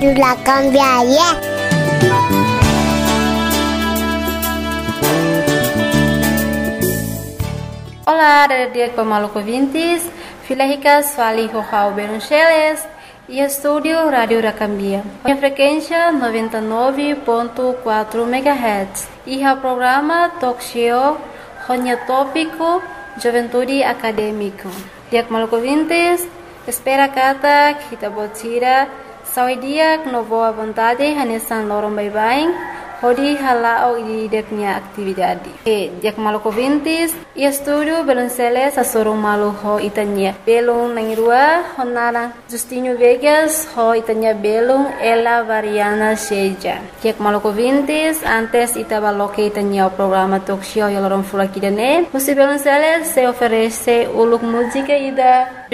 La cambiaria. Olá, dia Pamaluco Vintes, Filahicas Fali Rohau Beruncheles e Estúdio Rádio Racambia. A frequência 99.4 MHz e o programa Talk Show Ronya Tópico Juventude Acadêmico. Dia Pamaluco Vintes, espera kata kita botira saudia novo à vontade hanesan lorong bye-bye. Hodi halao di deknya aktividade. Dia Pamaluco Vintes e estúdio Belunceles a sorong malu ho itanya. Belung nangrua honara Justinho Vegas ho itanya belung ela variana seja. Dia Pamaluco Vintes antes itabaloke itanya o programa talk show lorong fulakidane. Musi Belunceles se oferece uluk música ida